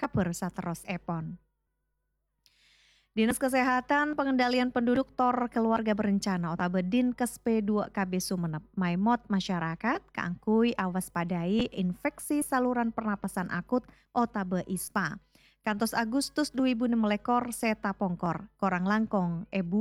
kaper sateros epon. Dinas Kesehatan Pengendalian Penduduk Tor Keluarga Berencana Otabe Dinkes P2 KB Sumenep maimot masyarakat kaangkui awas padai infeksi saluran pernapasan akut Otabe ISPA. Kantos Agustus 2006 seta pongkor korang langkong